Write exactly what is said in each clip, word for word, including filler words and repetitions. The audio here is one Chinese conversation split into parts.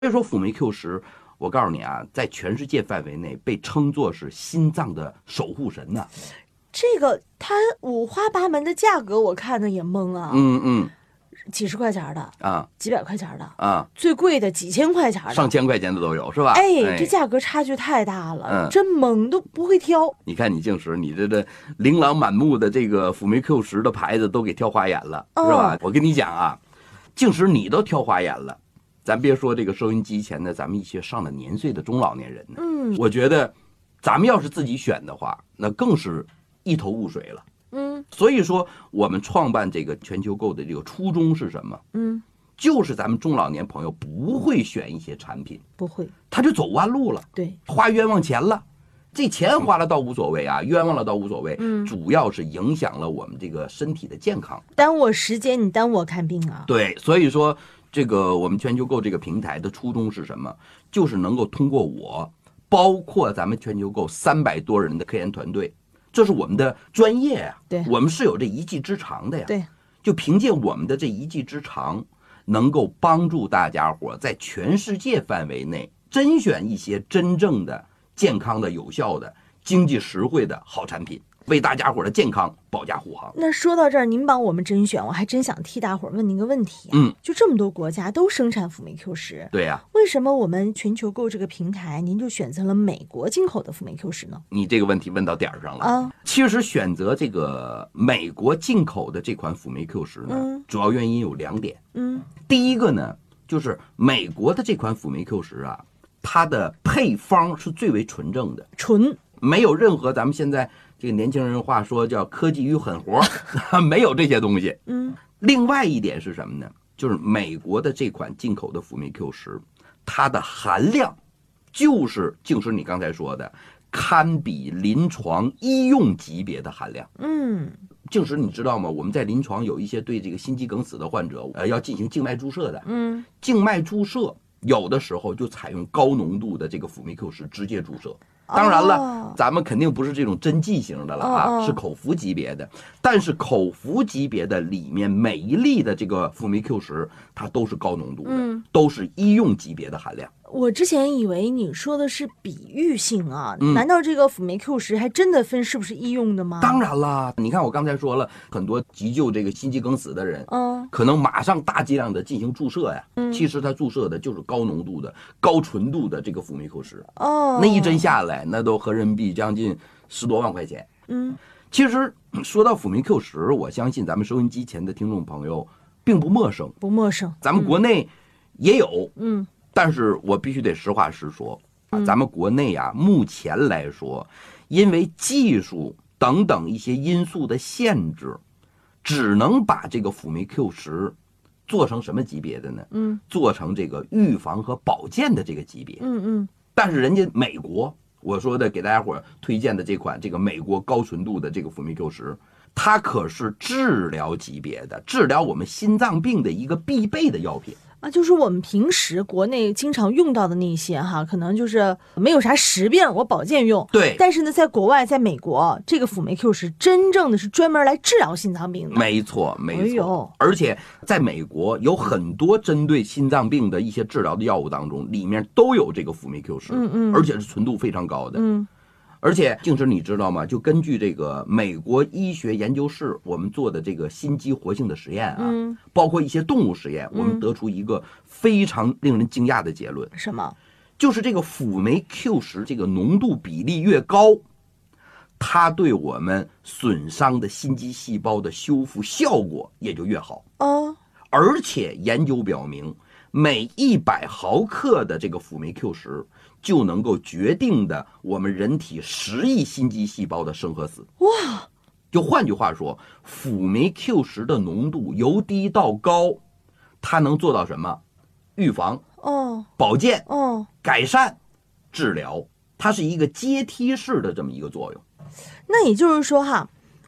所以说辅酶 Q 十，我告诉你啊，在全世界范围内被称作是心脏的守护神呢、啊。 这个它五花八门的价格，我看着也懵啊。 嗯嗯， 几十块钱的啊， 几百块钱的啊， 最贵的几千块钱的， 上千块钱的都有，是吧？ 哎，哎这价格差距太大了，嗯、真懵都不会挑。 你看你静时，你这这琳琅满目的这个辅酶 Q 十的牌子都给挑花眼了，哦、是吧？我跟你讲啊，静时你都挑花眼了。咱别说这个收音机前的咱们一些上了年岁的中老年人呢， 嗯， 我觉得咱们要是自己选的话，那更是一头雾水了， 嗯。 所以说我们创办这个全球购的这个初衷是什么？ 嗯， 就是咱们中老年朋友不会选一些产品， 不会， 他就走弯路了， 对， 花冤枉钱了。这钱花了倒无所谓啊，冤枉了倒无所谓， 嗯， 主要是影响了我们这个身体的健康， 耽误时间，你耽误我看病啊。 对，所以说。这个我们全球购这个平台的初衷是什么？就是能够通过我，包括咱们全球购三百多人的科研团队，这是我们的专业呀、啊， 对， 我们是有这一技之长的呀。 对， 就凭借我们的这一技之长，能够帮助大家伙在全世界范围内甄选一些真正的健康的、有效的、经济实惠的好产品。为大家伙的健康保驾护航。 那说到这儿，您帮我们甄选，我还真想替大伙儿问您个问题、啊。 嗯， 就这么多国家都生产辅酶 Q 十， 对呀、啊， 为什么我们全球购这个平台，您就选择了美国进口的辅酶 Q 十呢？ 你这个问题问到点儿上了啊！ 其实选择这个美国进口的这款辅酶 Q 十呢、 嗯， 主要原因有两点。 嗯， 第一个呢，就是美国的这款辅酶 Q 十啊，它的配方是最为纯正的， 纯， 没有任何咱们现在。这个年轻人话说叫科技与狠活，没有这些东西。 嗯， 另外一点是什么呢？就是美国的这款进口的辅酶 Q 十，它的含量就是就是你刚才说的，堪比临床医用级别的含量。 嗯， 静时你知道吗？我们在临床有一些对这个心肌梗死的患者，呃，要进行静脉注射的。 嗯， 静脉注射有的时候就采用高浓度的这个辅酶 Q 十直接注射。当然了、哦，咱们肯定不是这种针剂型的了啊， 哦哦是口服级别的。但是口服级别的里面每一粒的这个辅酶 Q 十，它都是高浓度的、 嗯， 都是医用级别的含量。 我之前以为你说的是比喻性啊、 嗯， 难道这个辅酶 Q 十还真的分是不是医用的吗？ 当然啦，你看我刚才说了，很多急救这个心肌梗死的人， 嗯， 可能马上大剂量的进行注射呀， 嗯， 其实他注射的就是高浓度的、高纯度的这个辅酶 Q 十， 哦， 那一针下来，那都合人民币将近十多万块钱。 嗯， 其实说到辅酶 Q 十，我相信咱们收音机前的听众朋友并不陌生， 不陌生， 咱们国内也有， 嗯。 但是我必须得实话实说啊，咱们国内啊，目前来说，因为技术等等一些因素的限制，只能把这个辅酶 Q 十做成什么级别的呢？ 嗯， 做成这个预防和保健的这个级别。 嗯嗯。 但是人家美国，我说的给大家伙推荐的这款这个美国高纯度的这个辅酶 Q 十，它可是治疗级别的，治疗我们心脏病的一个必备的药品。 啊，就是我们平时国内经常用到的那些哈，可能就是没有啥实病，我保健用。 对。 但是呢，在国外，在美国，这个辅酶 Q 十真正的是专门来治疗心脏病的。 没错，没错。 哎呦， 而且在美国有很多针对心脏病的一些治疗的药物当中，里面都有这个辅酶 Q 十， 嗯嗯， 而且是纯度非常高的。 嗯。 而且静时你知道吗？就根据这个美国医学研究室我们做的这个心肌活性的实验啊， 嗯， 包括一些动物实验，我们得出一个非常令人惊讶的结论。 什么？ 就是这个辅酶 Q 十这个浓度比例越高，它对我们损伤的心肌细胞的修复效果也就越好。 哦， 而且研究表明，每一百毫克的这个辅酶 Q 十就能够决定的我们人体十亿心肌细胞的生和死。 哇！ 就换句话说，辅酶 Q 十的浓度由低到高，它能做到什么？预防、 哦， 保健、 哦， 改善、治疗，它是一个阶梯式的这么一个作用。 那也就是说哈，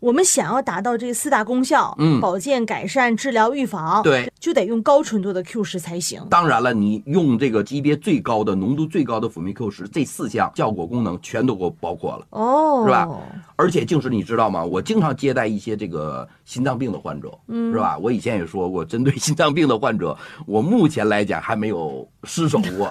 我们想要达到这四大功效， 嗯保健、改善、治疗、预防， 对， 就得用高纯度的 Q 十才行。 当然了，你用这个级别最高的、浓度最高的辅酶 Q 十，这四项效果功能全都给我包括了， 哦， 是吧？而且净是你知道吗？我经常接待一些这个心脏病的患者，嗯，是吧？我以前也说过，针对心脏病的患者，我目前来讲还没有失手过。